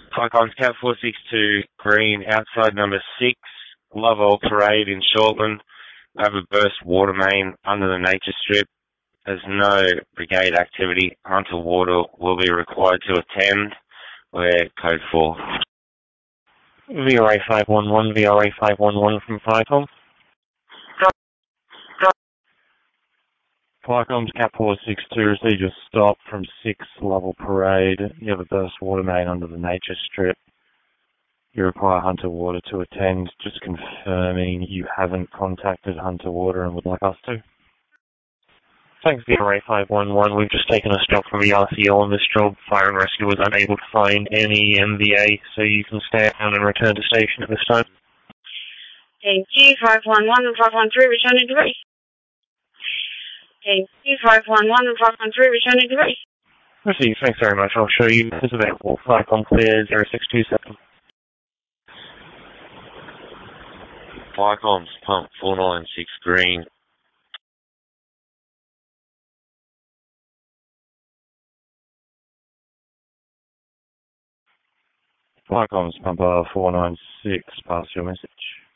Icons Cat 462 Green, outside number 6, Lovell Parade in Shortland. I have a burst water main under the nature strip. There's no brigade activity. Hunter Water will be required to attend. We're code 4. VRA 511, VRA 511 from FICOM. FICOM's Cat 462 received a stop from 6 Lovell Parade. You have a burst water main under the nature strip. You require Hunter Water to attend. Just confirming you haven't contacted Hunter Water and would like us to. Thanks, VRA 511. We've just taken a stop from the RCO on this job. Fire and Rescue was unable to find any MVA, so you can stand down and return to station at this time. Thank you, 511 and 513, returning to base. Thank you, 511 and 513, returning to base. Received, thanks very much. I'll show you is available. FICOM clear 0627. FICOM's Pump 496 Green. FICOM's Pump 496, pass your message.